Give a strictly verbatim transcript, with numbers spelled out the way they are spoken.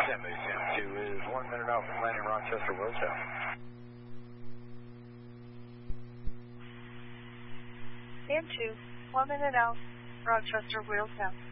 San Base San two is one minute out from landing Rochester, Wiltown. San two, one minute out, Rochester, Wiltown.